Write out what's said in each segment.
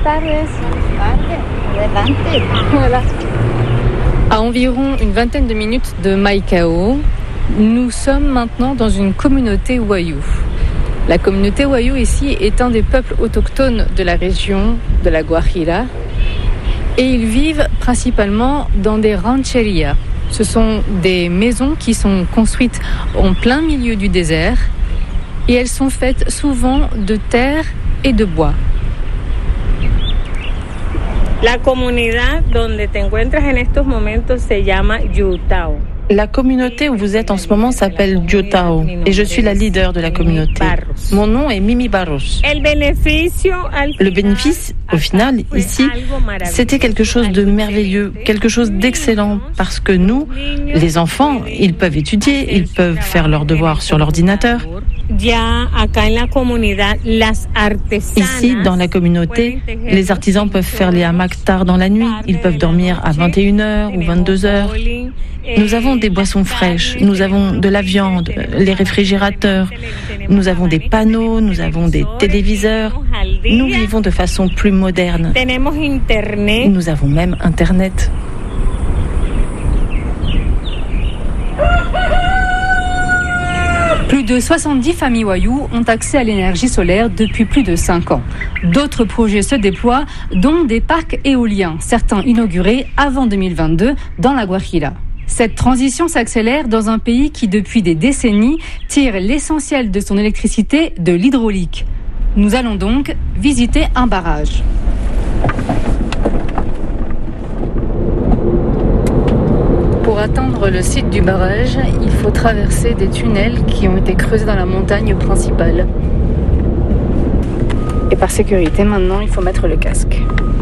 tardes. Adelante. Voilà. À environ une vingtaine de minutes de Maicao, nous sommes maintenant dans une communauté Wayuu. La communauté Wayuu ici est un des peuples autochtones de la région de la Guajira et ils vivent principalement dans des rancherias. Ce sont des maisons qui sont construites en plein milieu du désert et elles sont faites souvent de terre et de bois. La comunidad donde te encuentras en estos momentos se llama Yutao. La communauté où vous êtes en ce moment s'appelle Yutao et je suis la leader de la communauté. Mon nom est Mimi Barros. Le bénéfice, au final, ici, c'était quelque chose de merveilleux, quelque chose d'excellent parce que nous, les enfants, ils peuvent étudier, ils peuvent faire leurs devoirs sur l'ordinateur. Ici, dans la communauté, les artisans peuvent faire les hamacs tard dans la nuit. Ils peuvent dormir à 21h ou 22h. Nous avons des boissons fraîches, nous avons de la viande, les réfrigérateurs, nous avons des panneaux, nous avons des téléviseurs. Nous vivons de façon plus moderne. Nous avons même Internet. Plus de 70 familles Wayuu ont accès à l'énergie solaire depuis plus de 5 ans. D'autres projets se déploient, dont des parcs éoliens, certains inaugurés avant 2022 dans la Guajira. Cette transition s'accélère dans un pays qui, depuis des décennies, tire l'essentiel de son électricité de l'hydraulique. Nous allons donc visiter un barrage. Pour atteindre le site du barrage, il faut traverser des tunnels qui ont été creusés dans la montagne principale. Et par sécurité, maintenant, il faut mettre le casque.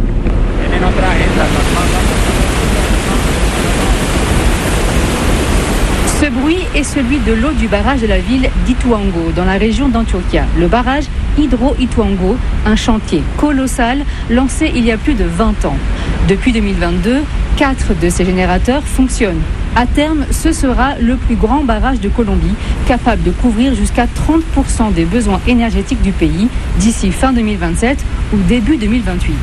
Ce bruit est celui de l'eau du barrage de la ville d'Ituango, dans la région d'Antioquia. Le barrage Hydro-Ituango, un chantier colossal lancé il y a plus de 20 ans. Depuis 2022, 4 de ces générateurs fonctionnent. À terme, ce sera le plus grand barrage de Colombie, capable de couvrir jusqu'à 30% des besoins énergétiques du pays d'ici fin 2027 ou début 2028.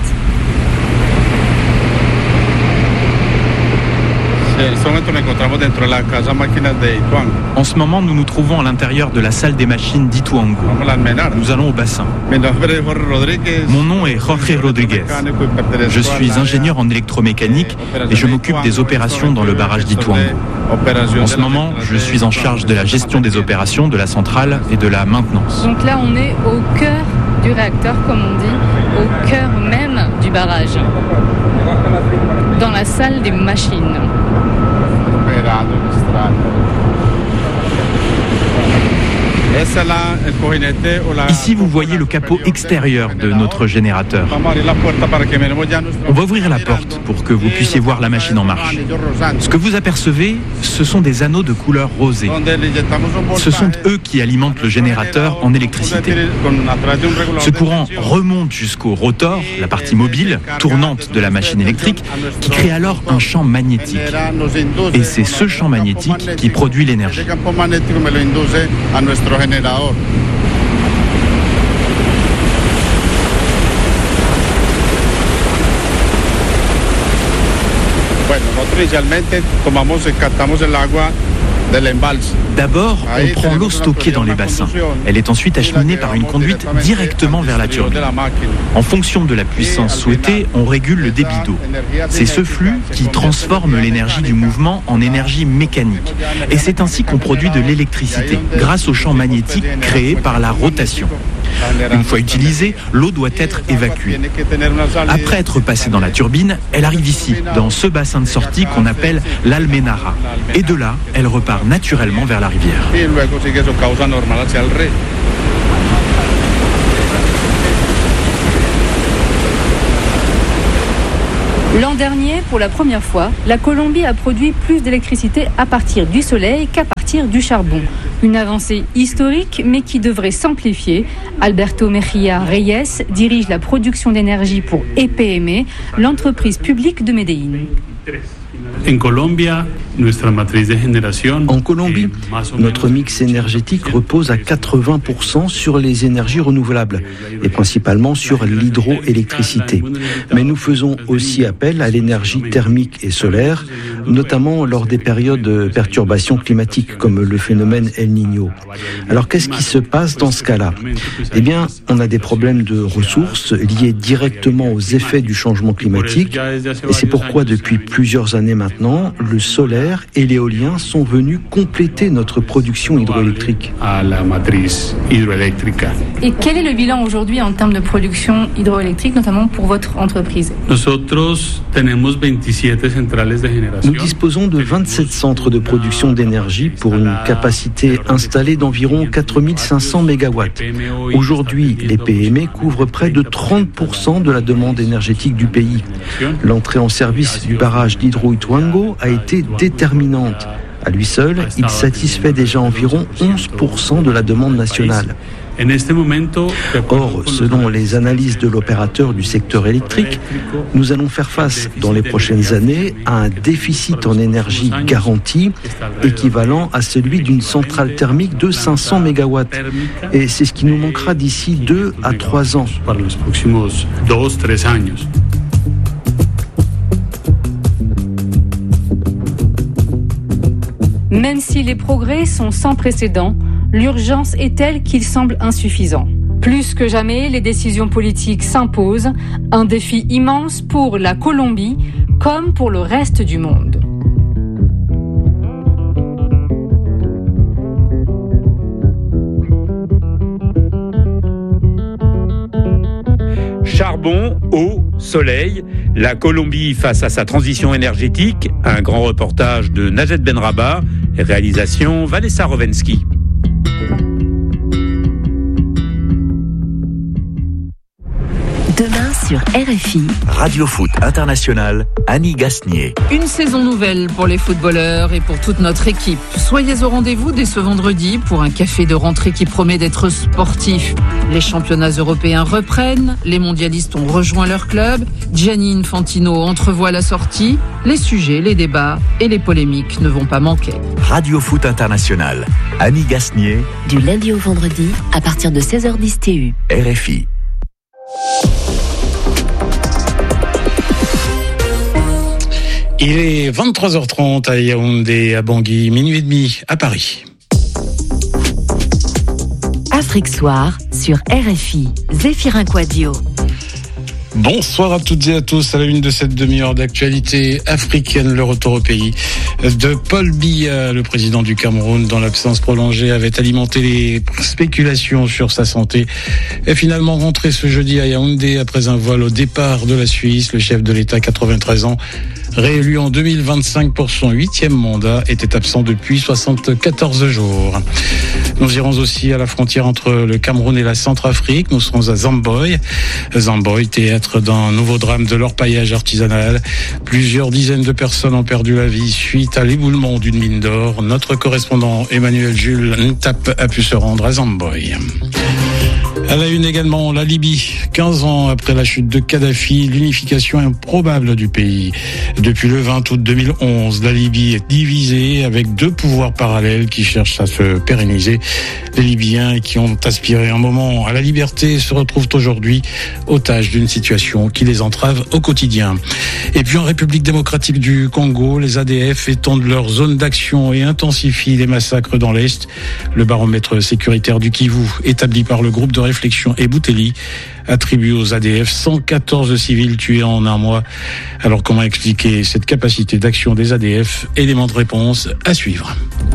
En ce moment, nous nous trouvons à l'intérieur de la salle des machines d'Ituango. Nous allons au bassin. Mon nom est Jorge Rodriguez. Je suis ingénieur en électromécanique et je m'occupe des opérations dans le barrage d'Ituango. En ce moment, je suis en charge de la gestion des opérations, de la centrale et de la maintenance. Donc là, on est au cœur du réacteur, comme on dit, au cœur même du barrage, dans la salle des machines. Ici, vous voyez le capot extérieur de notre générateur. On va ouvrir la porte pour que vous puissiez voir la machine en marche. Ce que vous apercevez, ce sont des anneaux de couleur rosée. Ce sont eux qui alimentent le générateur en électricité. Ce courant remonte jusqu'au rotor, la partie mobile, tournante de la machine électrique, qui crée alors un champ magnétique. Et c'est ce champ magnétique qui produit l'énergie. D'abord, on prend l'eau stockée dans les bassins. Elle est ensuite acheminée par une conduite directement vers la turbine. En fonction de la puissance souhaitée, on régule le débit d'eau. C'est ce flux qui transforme l'énergie du mouvement en énergie mécanique. Et c'est ainsi qu'on produit de l'électricité, grâce au champ magnétique créé par la rotation. Une fois utilisée, l'eau doit être évacuée. Après être passée dans la turbine, elle arrive ici, dans ce bassin de sortie qu'on appelle l'Almenara. Et de là, elle repart naturellement vers la rivière. L'an dernier, pour la première fois, la Colombie a produit plus d'électricité à partir du soleil qu'à partir du charbon. Une avancée historique, mais qui devrait s'amplifier. Alberto Mejía Reyes dirige la production d'énergie pour EPM, l'entreprise publique de Medellín. En Colombie, notre mix énergétique repose à 80% sur les énergies renouvelables et principalement sur l'hydroélectricité. Mais nous faisons aussi appel à l'énergie thermique et solaire, notamment lors des périodes de perturbations climatiques comme le phénomène El Niño. Alors qu'est-ce qui se passe dans ce cas-là ? Eh bien, on a des problèmes de ressources liés directement aux effets du changement climatique et c'est pourquoi depuis plusieurs années maintenant, le solaire et l'éolien sont venus compléter notre production hydroélectrique. Et quel est le bilan aujourd'hui en termes de production hydroélectrique, notamment pour votre entreprise ? Nous disposons de 27 centres de production d'énergie pour une capacité installée d'environ 4500 MW. Aujourd'hui, les PME couvrent près de 30% de la demande énergétique du pays. L'entrée en service du barrage d'Hidroituango a été déterminante. À lui seul, il satisfait déjà environ 11% de la demande nationale. Or, selon les analyses de l'opérateur du secteur électrique, nous allons faire face dans les prochaines années à un déficit en énergie garanti équivalent à celui d'une centrale thermique de 500 MW. Et c'est ce qui nous manquera d'ici 2 à 3 ans. Même si les progrès sont sans précédent, l'urgence est telle qu'il semble insuffisant. Plus que jamais, les décisions politiques s'imposent, un défi immense pour la Colombie comme pour le reste du monde. Charbon, eau, soleil, la Colombie face à sa transition énergétique, un grand reportage de Najet Benrabah, réalisation Vanessa Rovensky. Demain sur RFI. Radio Foot International, Annie Gasnier. Une saison nouvelle pour les footballeurs et pour toute notre équipe. Soyez au rendez-vous dès ce vendredi pour un café de rentrée qui promet d'être sportif. Les championnats européens reprennent, les mondialistes ont rejoint leur club, Gianni Infantino entrevoit la sortie, les sujets, les débats et les polémiques ne vont pas manquer. Radio Foot International, Annie Gasnier. Du lundi au vendredi à partir de 16h10 TU. RFI. Il est 23h30 à Yaoundé, à Bangui, minuit et demi à Paris. Afrique Soir sur RFI, Zéphirin Quadio. Bonsoir à toutes et à tous, à la une de cette demi-heure d'actualité africaine, le retour au pays de Paul Biya, le président du Cameroun, dont l'absence prolongée avait alimenté les spéculations sur sa santé, est finalement rentré ce jeudi à Yaoundé après un vol au départ de la Suisse. Le chef de l'État, 93 ans, réélu en 2025 pour son 8e mandat, était absent depuis 74 jours. Nous irons aussi à la frontière entre le Cameroun et la Centrafrique. Nous serons à Zamboy. Zamboy, théâtre d'un nouveau drame de l'orpaillage artisanal. Plusieurs dizaines de personnes ont perdu la vie suite à l'éboulement d'une mine d'or. Notre correspondant Emmanuel Jules Ntap a pu se rendre à Zamboy. À la une également, la Libye. 15 ans après la chute de Kadhafi, l'unification improbable du pays. Depuis le 20 août 2011, la Libye est divisée avec deux pouvoirs parallèles qui cherchent à se pérenniser. Les Libyens qui ont aspiré un moment à la liberté se retrouvent aujourd'hui otages d'une situation qui les entrave au quotidien. Et puis en République démocratique du Congo, les ADF étendent leur zone d'action et intensifient les massacres dans l'Est. Le baromètre sécuritaire du Kivu, établi par le groupe de réflexion Ebouteli, attribue aux ADF 114 civils tués en un mois. Alors comment expliquer cette capacité d'action des ADF ? Élément de réponse à suivre.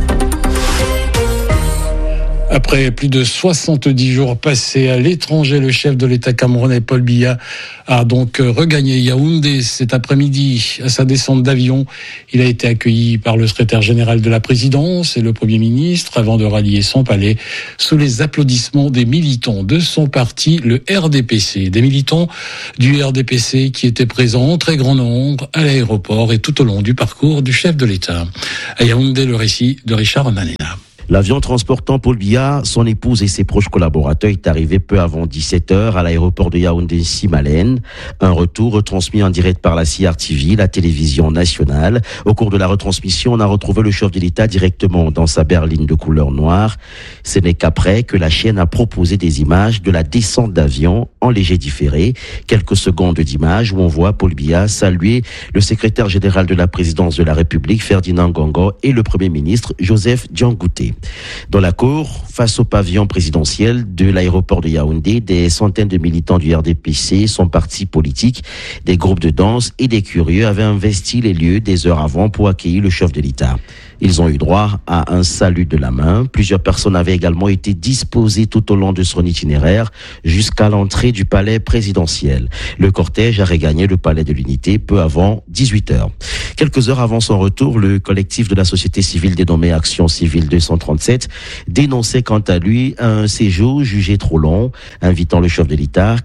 Après plus de 70 jours passés à l'étranger, le chef de l'État camerounais Paul Biya a donc regagné Yaoundé cet après-midi. À sa descente d'avion, il a été accueilli par le secrétaire général de la présidence et le Premier ministre avant de rallier son palais sous les applaudissements des militants de son parti, le RDPC. Des militants du RDPC qui étaient présents en très grand nombre à l'aéroport et tout au long du parcours du chef de l'État. À Yaoundé, le récit de Richard Onanena. L'avion transportant Paul Biya, son épouse et ses proches collaborateurs est arrivé peu avant 17h à l'aéroport de Yaoundé-Simalène. Un retour retransmis en direct par la CRTV, la télévision nationale. Au cours de la retransmission, on a retrouvé le chef de l'État directement dans sa berline de couleur noire. Ce n'est qu'après que la chaîne a proposé des images de la descente d'avion en léger différé. Quelques secondes d'images où on voit Paul Biya saluer le secrétaire général de la présidence de la République, Ferdinand Ngongo, et le premier ministre, Joseph Diangouté. Dans la cour, face au pavillon présidentiel de l'aéroport de Yaoundé, des centaines de militants du RDPC, son parti politique, des groupes de danse et des curieux avaient investi les lieux des heures avant pour accueillir le chef de l'État. Ils ont eu droit à un salut de la main. Plusieurs personnes avaient également été disposées tout au long de son itinéraire jusqu'à l'entrée du palais présidentiel. Le cortège a regagné le palais de l'Unité peu avant 18h. Quelques heures avant son retour, le collectif de la société civile dénommé Action Civile 237 dénonçait quant à lui un séjour jugé trop long, invitant le chef de l'État,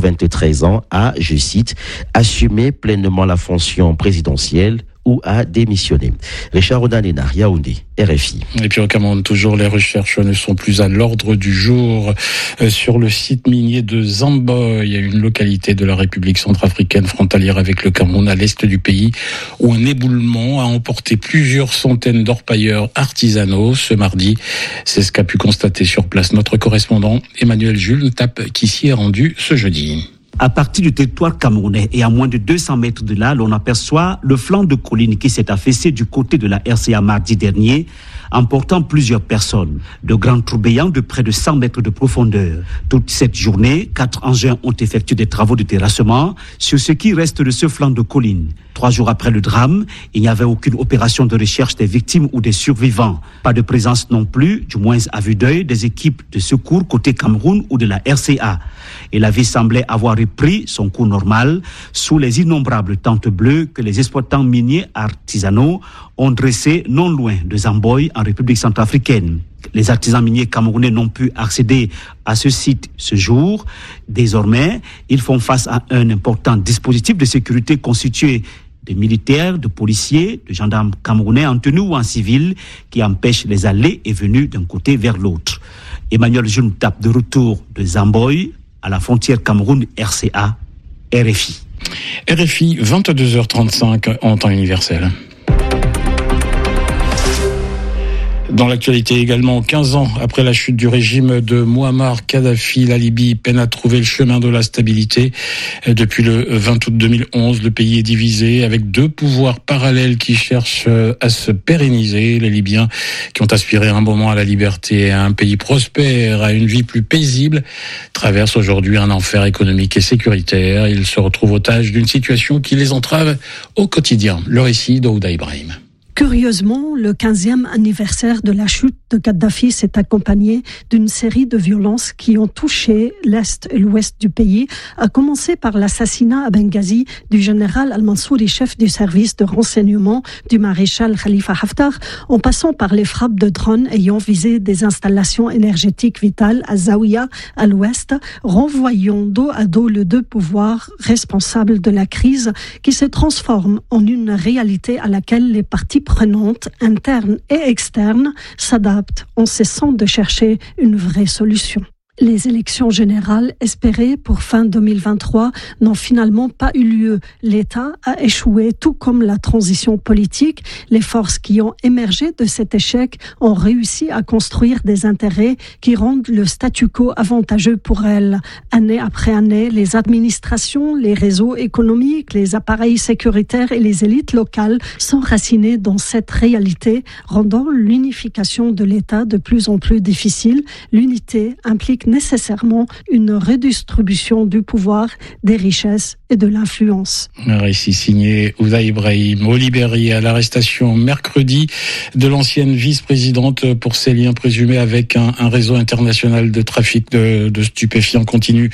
93 ans, à, je cite, assumer pleinement la fonction présidentielle ou à démissionner. Richard Odanena, Yaoundé, RFI. Et puis au Cameroun, toujours, les recherches ne sont plus à l'ordre du jour. Sur le site minier de Zamboy, une localité de la République centrafricaine frontalière avec le Cameroun à l'est du pays, où un éboulement a emporté plusieurs centaines d'orpailleurs artisanaux ce mardi. C'est ce qu'a pu constater sur place notre correspondant Emmanuel Jules Tape, qui s'y est rendu ce jeudi. À partir du territoire camerounais et à moins de 200 mètres de là, l'on aperçoit le flanc de colline qui s'est affaissé du côté de la RCA mardi dernier, emportant plusieurs personnes. De grands tourbillons de près de 100 mètres de profondeur. Toute cette journée, 4 engins ont effectué des travaux de terrassement sur ce qui reste de ce flanc de colline. 3 jours après le drame, il n'y avait aucune opération de recherche des victimes ou des survivants. Pas de présence non plus, du moins à vue d'œil, des équipes de secours côté Cameroun ou de la RCA. Et la vie semblait avoir repris son cours normal sous les innombrables tentes bleues que les exploitants miniers artisanaux ont dressées non loin de Zamboy en République centrafricaine. Les artisans miniers camerounais n'ont pu accéder à ce site ce jour. Désormais, ils font face à un important dispositif de sécurité constitué de militaires, de policiers, de gendarmes camerounais en tenue ou en civil qui empêchent les allées et venues d'un côté vers l'autre. Emmanuel Jules Tape de retour de Zamboy à la frontière Cameroun-RCA, RFI. RFI, 22h35 en temps universel. Dans l'actualité également, 15 ans après la chute du régime de Mouammar Kadhafi, la Libye peine à trouver le chemin de la stabilité. Depuis le 20 août 2011, le pays est divisé avec 2 pouvoirs parallèles qui cherchent à se pérenniser. Les Libyens qui ont aspiré un moment à la liberté, à un pays prospère, à une vie plus paisible, traversent aujourd'hui un enfer économique et sécuritaire. Ils se retrouvent otages d'une situation qui les entrave au quotidien. Le récit d'Aouda Ibrahim. Curieusement, le 15e anniversaire de la chute de Kadhafi s'est accompagné d'une série de violences qui ont touché l'Est et l'Ouest du pays, à commencer par l'assassinat à Benghazi du général Al-Mansouri, chef du service de renseignement du maréchal Khalifa Haftar, en passant par les frappes de drones ayant visé des installations énergétiques vitales à Zawiya, à l'Ouest, renvoyant dos à dos les 2 pouvoirs responsables de la crise qui se transforme en une réalité à laquelle les parties prenantes, internes et externes, s'adaptent en cessant de chercher une vraie solution. Les élections générales espérées pour fin 2023 n'ont finalement pas eu lieu. L'État a échoué, tout comme la transition politique. Les forces qui ont émergé de cet échec ont réussi à construire des intérêts qui rendent le statu quo avantageux pour elles. Année après année, les administrations, les réseaux économiques, les appareils sécuritaires et les élites locales sont racinés dans cette réalité, rendant l'unification de l'État de plus en plus difficile. L'unité implique nécessairement une redistribution du pouvoir, des richesses et de l'influence. Un récit signé Aouda Ibrahim. Au Libéria, l'arrestation mercredi de l'ancienne vice-présidente pour ses liens présumés avec un réseau international de trafic de stupéfiants continue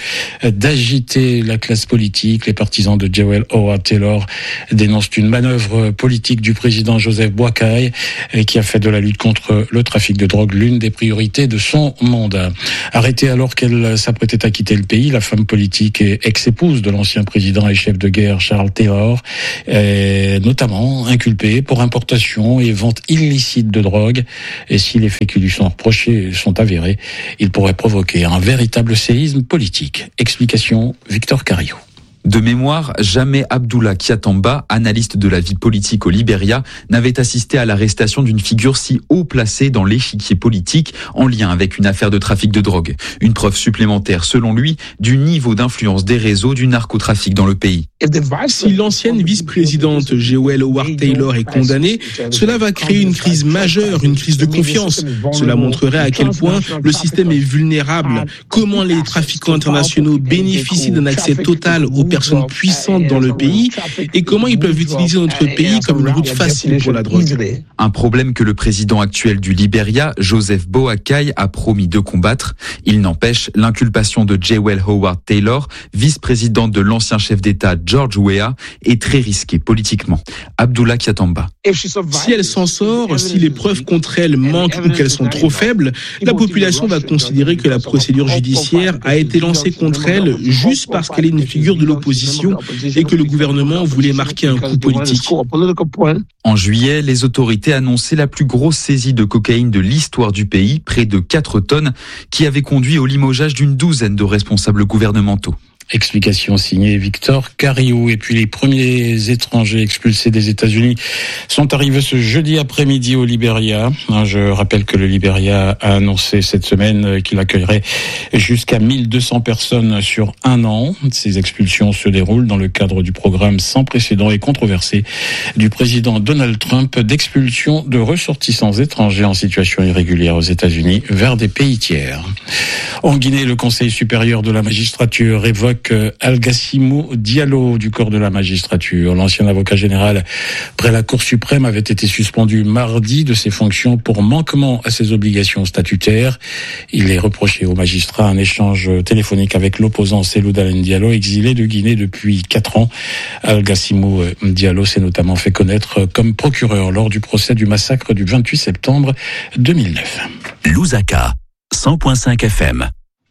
d'agiter la classe politique. Les partisans de Jewel Howard Taylor dénoncent une manœuvre politique du président Joseph Boakai qui a fait de la lutte contre le trafic de drogue l'une des priorités de son mandat. Arrêté C'était alors qu'elle s'apprêtait à quitter le pays. La femme politique et ex-épouse de l'ancien président et chef de guerre Charles Taylor est notamment inculpée pour importation et vente illicite de drogue. Et si les faits qui lui sont reprochés sont avérés, il pourrait provoquer un véritable séisme politique. Explication, Victor Cario. De mémoire, jamais Abdullah Kyatamba, analyste de la vie politique au Libéria, n'avait assisté à l'arrestation d'une figure si haut placée dans l'échiquier politique en lien avec une affaire de trafic de drogue. Une preuve supplémentaire, selon lui, du niveau d'influence des réseaux du narcotrafic dans le pays. Si l'ancienne vice-présidente Jewel Howard Taylor est condamnée, cela va créer une crise majeure, une crise de confiance. Cela montrerait à quel point le système est vulnérable, comment les trafiquants internationaux bénéficient d'un accès total aux personnes puissantes dans le pays et comment ils peuvent utiliser notre pays comme une route facile pour la drogue. Un problème que le président actuel du Libéria, Joseph Boakai, a promis de combattre. Il n'empêche, l'inculpation de Jewel Howard Taylor, vice-présidente de l'ancien chef d'État George Weah, est très risquée politiquement. Abdullah Kyatamba. Si elle s'en sort, si les preuves contre elle manquent ou qu'elles sont trop faibles, la population va considérer que la procédure judiciaire a été lancée contre elle juste parce qu'elle est une figure de l'opposition et que le gouvernement voulait marquer un coup politique. En juillet, les autorités annonçaient la plus grosse saisie de cocaïne de l'histoire du pays, près de 4 tonnes, qui avait conduit au limogeage d'une douzaine de responsables gouvernementaux. Explication signée Victor Cariou. Et puis les premiers étrangers expulsés des États-Unis sont arrivés ce jeudi après-midi au Libéria. Je rappelle que le Libéria a annoncé cette semaine qu'il accueillerait jusqu'à 1200 personnes sur un an. Ces expulsions se déroulent dans le cadre du programme sans précédent et controversé du président Donald Trump d'expulsion de ressortissants étrangers en situation irrégulière aux États-Unis vers des pays tiers. En Guinée, le Conseil supérieur de la magistrature évoque Algassimou Diallo du corps de la magistrature. L'ancien avocat général près la Cour suprême avait été suspendu mardi de ses fonctions pour manquement à ses obligations statutaires. Il est reproché au magistrat un échange téléphonique avec l'opposant Cellou Dalein Diallo, exilé de Guinée depuis 4 ans. Algassimou Diallo s'est notamment fait connaître comme procureur lors du procès du massacre du 28 septembre 2009. Lusaka, 100.5 FM.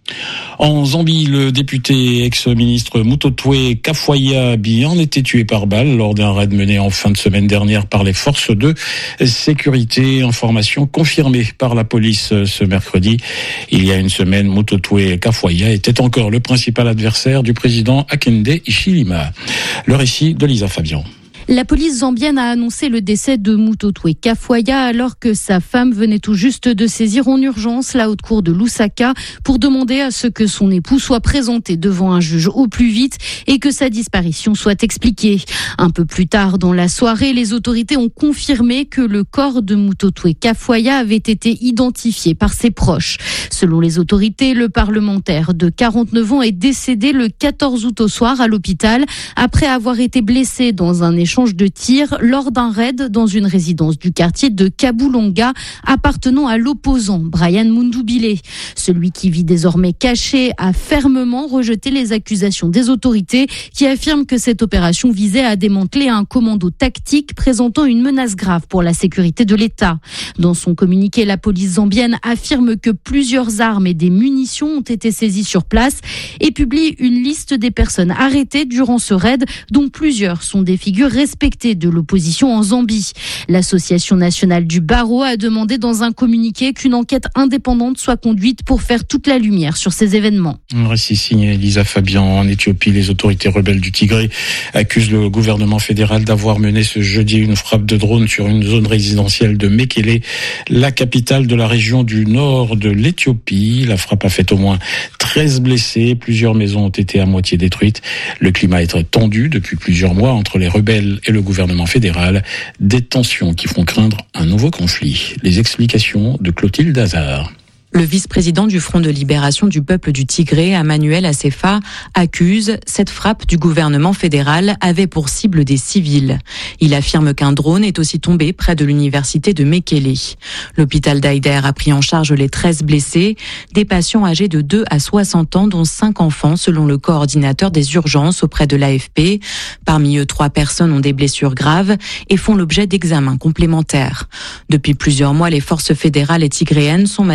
En Zambie, le député ex-ministre Mutotwe Kafuaya Bian était tué par balle lors d'un raid mené en fin de semaine dernière par les forces de sécurité. Information confirmée par la police ce mercredi. Il y a une semaine, Mutotwe Kafuaya était encore le principal adversaire du président Hakainde Hichilema. Le récit de Lisa Fabian. La police zambienne a annoncé le décès de Mutotwe Kafuaya alors que sa femme venait tout juste de saisir en urgence la haute cour de Lusaka pour demander à ce que son époux soit présenté devant un juge au plus vite et que sa disparition soit expliquée. Un peu plus tard dans la soirée, les autorités ont confirmé que le corps de Mutotwe Kafuaya avait été identifié par ses proches. Selon les autorités, le parlementaire de 49 ans est décédé le 14 août au soir à l'hôpital après avoir été blessé dans un échange de tir lors d'un raid dans une résidence du quartier de Kabulonga appartenant à l'opposant Brian Mundubile. Celui qui vit désormais caché a fermement rejeté les accusations des autorités qui affirment que cette opération visait à démanteler un commando tactique présentant une menace grave pour la sécurité de l'État. Dans son communiqué, la police zambienne affirme que plusieurs armes et des munitions ont été saisies sur place et publie une liste des personnes arrêtées durant ce raid dont plusieurs sont des figures respectée de l'opposition en Zambie. L'Association nationale du barreau a demandé dans un communiqué qu'une enquête indépendante soit conduite pour faire toute la lumière sur ces événements. Un récit signé Lisa Fabian. En Éthiopie, les autorités rebelles du Tigré accusent le gouvernement fédéral d'avoir mené ce jeudi une frappe de drone sur une zone résidentielle de Mekele, la capitale de la région du nord de l'Éthiopie. La frappe a fait au moins 13 blessés. Plusieurs maisons ont été à moitié détruites. Le climat est très tendu depuis plusieurs mois entre les rebelles et le gouvernement fédéral, des tensions qui font craindre un nouveau conflit. Les explications de Clotilde Hazard. Le vice-président du Front de libération du peuple du Tigré, Emmanuel Assefa, accuse cette frappe du gouvernement fédéral avait pour cible des civils. Il affirme qu'un drone est aussi tombé près de l'université de Mekele. L'hôpital d'Aïder a pris en charge les 13 blessés, des patients âgés de 2 à 60 ans, dont 5 enfants, selon le coordinateur des urgences auprès de l'AFP. Parmi eux, 3 personnes ont des blessures graves et font l'objet d'examens complémentaires. Depuis plusieurs mois, les forces fédérales et tigréennes sont massées de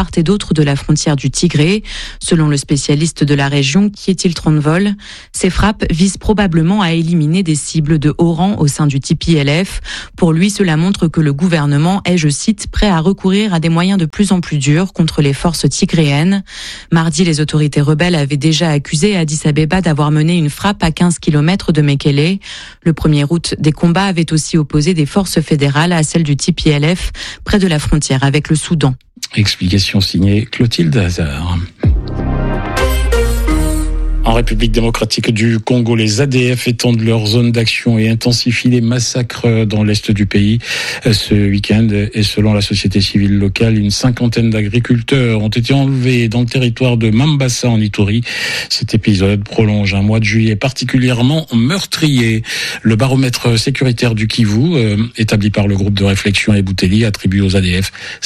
part et d'autre de la frontière du Tigré. Selon le spécialiste de la région, Kjetil Trondvold, ces frappes visent probablement à éliminer des cibles de haut rang au sein du TPLF. Pour lui, cela montre que le gouvernement est, je cite, prêt à recourir à des moyens de plus en plus durs contre les forces tigréennes. Mardi, les autorités rebelles avaient déjà accusé Addis Abeba d'avoir mené une frappe à 15 km de Mekele. Le 1er août, des combats avaient aussi opposé des forces fédérales à celles du TPLF près de la frontière avec le Soudan. Explication signée Clotilde Hazard. En République démocratique du Congo, les ADF étendent leur zone d'action et intensifient les massacres dans l'est du pays ce week-end. Et selon la société civile locale, une 50aine d'agriculteurs ont été enlevés dans le territoire de Mambasa en Ituri. Cet épisode prolonge un mois de juillet particulièrement meurtrier. Le baromètre sécuritaire du Kivu, établi par le groupe de réflexion Ebouteli, attribue aux ADF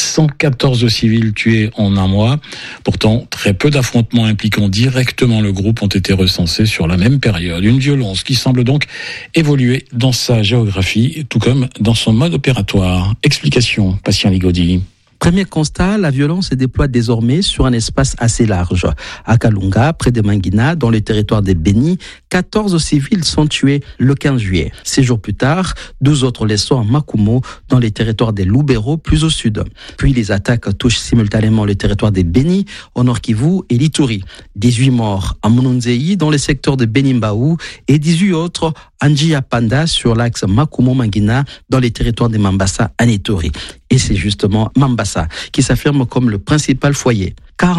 114 civils tués en un mois. Pourtant, très peu d'affrontements impliquant directement le groupe ont été recensés sur la même période. Une violence qui semble donc évoluer dans sa géographie, tout comme dans son mode opératoire. Explication, Patient Ligodi. Premier constat, la violence se déploie désormais sur un espace assez large. À Kalunga, près de Mangina, dans le territoire des Béni, 14 civils sont tués le 15 juillet. 6 jours plus tard, 12 autres les sont à Makumo, dans les territoires des Lubero, plus au sud. Puis les attaques touchent simultanément le territoire des Béni, au nord Kivu et l'Ituri. 18 morts à Mununzei, dans le secteur de Benimbaou, et 18 autres à Njiyapanda, sur l'axe Makumo-Mangina, dans les territoires de Mambasa en Ituri. Et c'est justement Mambasa qui s'affirme comme le principal foyer.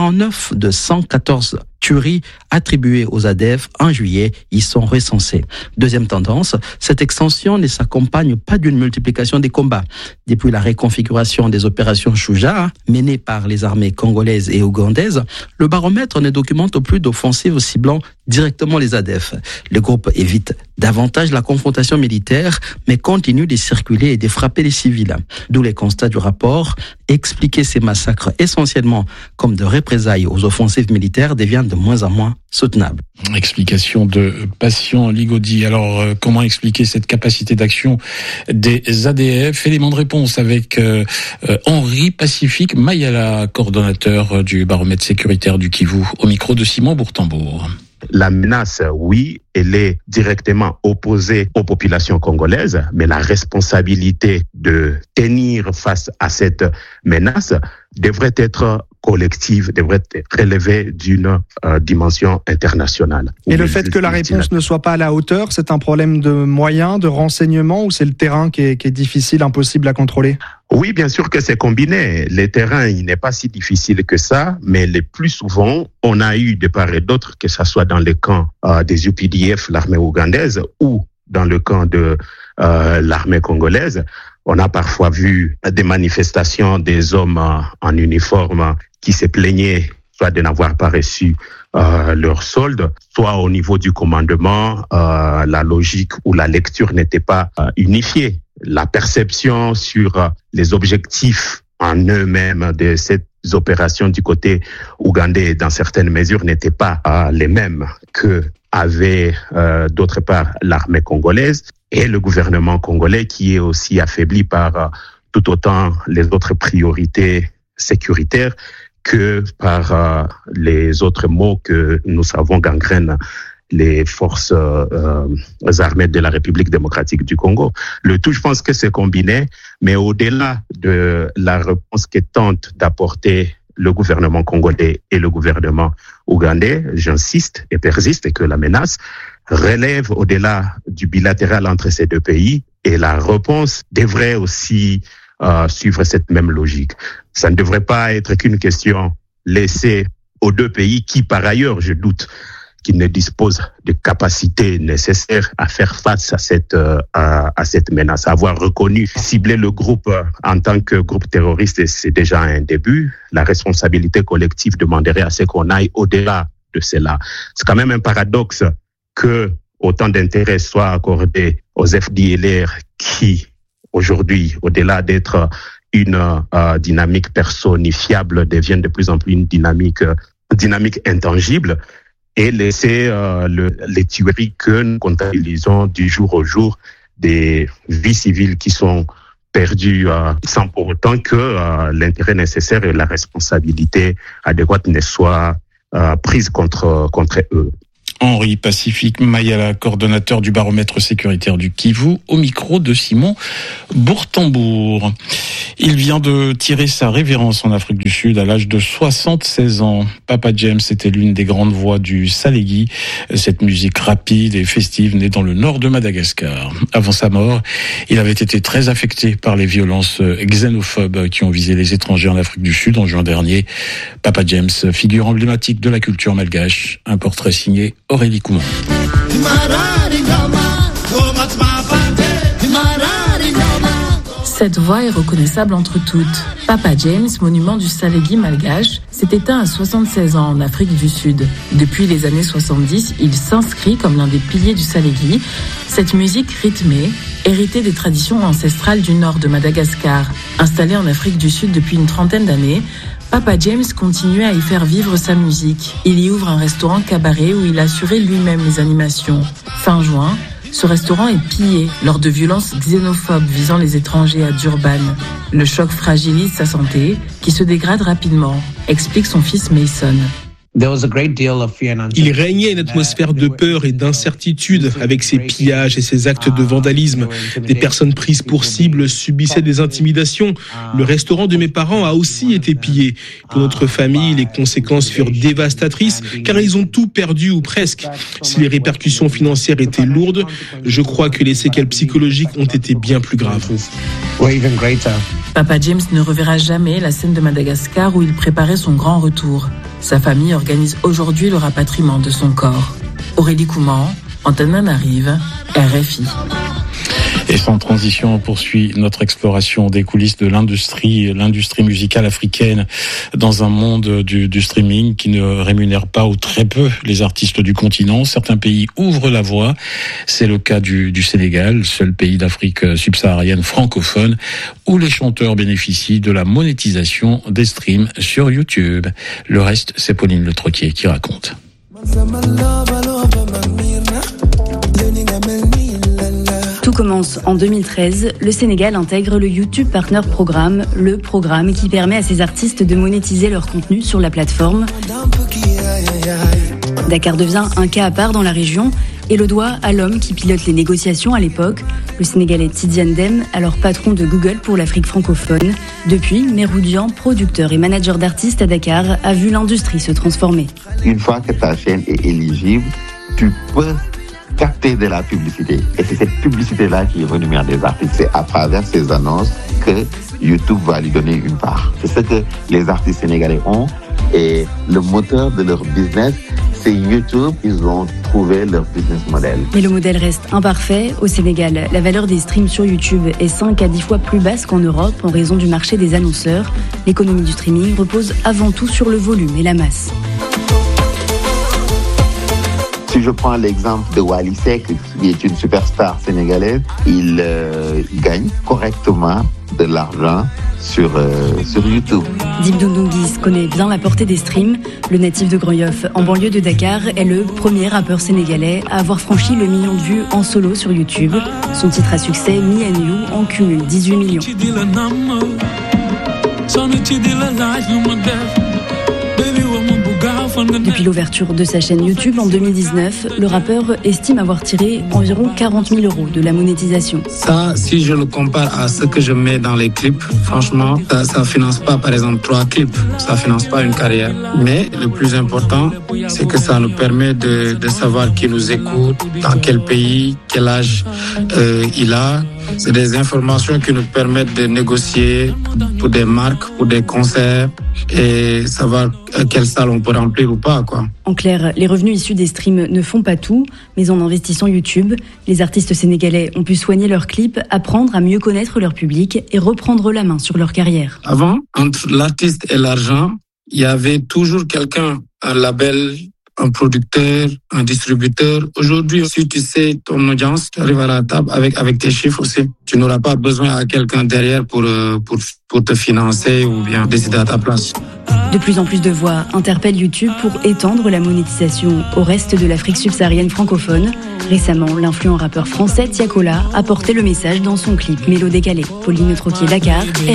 49 de 114 tueries attribuées aux ADF en juillet y sont recensées. Deuxième tendance, cette extension ne s'accompagne pas d'une multiplication des combats. Depuis la réconfiguration des opérations Shuja, menées par les armées congolaises et ougandaises, le baromètre ne documente plus d'offensives ciblant directement les ADF. Le groupe évite davantage la confrontation militaire, mais continue de circuler et de frapper les civils. D'où les constats du rapport. Expliquer ces massacres essentiellement comme de représailles aux offensives militaires devient de moins en moins soutenable. Explication de Patient Ligodi. Alors, comment expliquer cette capacité d'action des ADF? Élément de réponse avec Henri Pacifique Mayala, coordonnateur du baromètre sécuritaire du Kivu, au micro de Simon Bourtambour. La menace, oui, elle est directement opposée aux populations congolaises, mais la responsabilité de tenir face à cette menace devrait être collective, devrait être relevée d'une dimension internationale. Et le fait que la réponse ne soit pas à la hauteur, c'est un problème de moyens, de renseignements, ou c'est le terrain qui est difficile, impossible à contrôler? Oui, bien sûr que c'est combiné. Le terrain, il n'est pas si difficile que ça, mais le plus souvent, on a eu de part et d'autre, que ce soit dans le camp des UPDF, l'armée ougandaise, ou dans le camp de l'armée congolaise, on a parfois vu des manifestations des hommes en uniforme qui se plaignaient soit de n'avoir pas reçu leur solde, soit au niveau du commandement, la logique ou la lecture n'était pas unifiée. La perception sur les objectifs en eux-mêmes de cette opérations du côté ougandais, dans certaines mesures, n'étaient pas les mêmes que avait d'autre part l'armée congolaise et le gouvernement congolais, qui est aussi affaibli par tout autant les autres priorités sécuritaires que par les autres maux que nous savons gangrènent les forces armées de la République démocratique du Congo. Le tout, je pense que c'est combiné, mais au-delà de la réponse que tente d'apporter le gouvernement congolais et le gouvernement ougandais, j'insiste et persiste que la menace relève au-delà du bilatéral entre ces deux pays, et la réponse devrait aussi suivre cette même logique. Ça ne devrait pas être qu'une question laissée aux deux pays qui, par ailleurs, je doute qu'ils ne disposent de capacités nécessaires à faire face à cette menace. Avoir reconnu, cibler le groupe en tant que groupe terroriste, c'est déjà un début. La responsabilité collective demanderait à ce qu'on aille au-delà de cela. C'est quand même un paradoxe que autant d'intérêt soit accordé aux FDLR qui, aujourd'hui, au-delà d'être une dynamique personnifiable, devient de plus en plus une dynamique intangible, et laisser les tueries que nous comptabilisons du jour au jour, des vies civiles qui sont perdu sans pour autant que l'intérêt nécessaire et la responsabilité adéquate ne soient prises contre eux. Henri Pacifique Mayala, coordonnateur du baromètre sécuritaire du Kivu, au micro de Simon Bourtambour. Il vient de tirer sa révérence en Afrique du Sud à l'âge de 76 ans. Papa James était l'une des grandes voix du Salégui, cette musique rapide et festive née dans le nord de Madagascar. Avant sa mort, il avait été très affecté par les violences xénophobes qui ont visé les étrangers en Afrique du Sud en juin dernier. Papa James, figure emblématique de la culture malgache, un portrait signé Aurélie Coumont. Cette voix est reconnaissable entre toutes. Papa James, monument du Salégui malgache, s'est éteint à 76 ans en Afrique du Sud. Depuis les années 70, il s'inscrit comme l'un des piliers du Salégui. Cette musique rythmée, héritée des traditions ancestrales du nord de Madagascar. Installé en Afrique du Sud depuis une trentaine d'années, Papa James continuait à y faire vivre sa musique. Il y ouvre un restaurant cabaret où il assurait lui-même les animations. Fin juin, ce restaurant est pillé lors de violences xénophobes visant les étrangers à Durban. Le choc fragilise sa santé, qui se dégrade rapidement, explique son fils Mason. Il régnait une atmosphère de peur et d'incertitude avec ces pillages et ces actes de vandalisme. Des personnes prises pour cible subissaient des intimidations. Le restaurant de mes parents a aussi été pillé. Pour notre famille, les conséquences furent dévastatrices car ils ont tout perdu ou presque. Si les répercussions financières étaient lourdes, je crois que les séquelles psychologiques ont été bien plus graves. Papa James ne reverra jamais la scène de Madagascar où il préparait son grand retour. Sa famille organise aujourd'hui le rapatriement de son corps. Aurélie Coumont, Antananarive, RFI. Et sans transition, on poursuit notre exploration des coulisses de l'industrie musicale africaine dans un monde du streaming qui ne rémunère pas ou très peu les artistes du continent. Certains pays ouvrent la voie. C'est le cas du Sénégal, seul pays d'Afrique subsaharienne francophone où les chanteurs bénéficient de la monétisation des streams sur YouTube. Le reste, c'est Pauline Le Troquier qui raconte. Tout commence en 2013. Le Sénégal intègre le YouTube Partner Programme, le programme qui permet à ses artistes de monétiser leur contenu sur la plateforme. Dakar devient un cas à part dans la région et le doigt à l'homme qui pilote les négociations à l'époque, le Sénégalais Tidiane Dème, alors patron de Google pour l'Afrique francophone. Depuis, Meroudian, producteur et manager d'artistes à Dakar, a vu l'industrie se transformer. Une fois que ta chaîne est éligible, tu peux capter de la publicité. Et c'est cette publicité-là qui est rémunère des artistes. C'est à travers ces annonces que YouTube va lui donner une part. C'est ce que les artistes sénégalais ont. Et le moteur de leur business, c'est YouTube. Ils ont trouvé leur business model. Mais le modèle reste imparfait. Au Sénégal, la valeur des streams sur YouTube est 5 à 10 fois plus basse qu'en Europe en raison du marché des annonceurs. L'économie du streaming repose avant tout sur le volume et la masse. Si je prends l'exemple de Wally Seck, qui est une superstar sénégalaise, il gagne correctement de l'argent sur YouTube. Dip Doundouguis connaît bien la portée des streams. Le natif de Grand Yoff, en banlieue de Dakar, est le premier rappeur sénégalais à avoir franchi le million de vues en solo sur YouTube. Son titre à succès, Me and You, en cumule 18 millions. Depuis l'ouverture de sa chaîne YouTube en 2019, le rappeur estime avoir tiré environ 40 000 € de la monétisation. Ça, si je le compare à ce que je mets dans les clips, franchement, ça finance pas par exemple 3 clips, ça finance pas une carrière. Mais le plus important, c'est que ça nous permet de savoir qui nous écoute, dans quel pays, quel âge il a. C'est des informations qui nous permettent de négocier pour des marques, pour des concerts et savoir quelle salle on peut remplir ou pas, quoi. En clair, les revenus issus des streams ne font pas tout, mais en investissant YouTube, les artistes sénégalais ont pu soigner leurs clips, apprendre à mieux connaître leur public et reprendre la main sur leur carrière. Avant, entre l'artiste et l'argent, il y avait toujours quelqu'un, un label un producteur, un distributeur. Aujourd'hui, si tu sais ton audience, tu arrives à la table avec tes chiffres aussi. Tu n'auras pas besoin à quelqu'un derrière pour te financer ou bien décider à ta place. De plus en plus de voix interpellent YouTube pour étendre la monétisation au reste de l'Afrique subsaharienne francophone. Récemment, l'influent rappeur français Tiakola a porté le message dans son clip Mélo décalé. Pauline Troquier, Dakar,